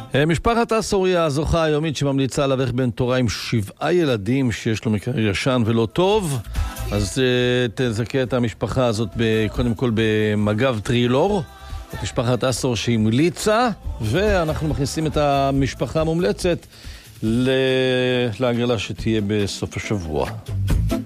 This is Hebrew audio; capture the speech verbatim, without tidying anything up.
משפחת אסור היא הזוכה היומית שממליצה על אברך בן תורה עם שבעה ילדים שיש לו מקרר ישן ולא טוב. אז תזכה את המשפחה הזאת קודם כל במגב טרילור, את משפחת אסור שהמליצה, ואנחנו מכניסים את המשפחה המומלצת להגרלה שתהיה בסוף השבוע.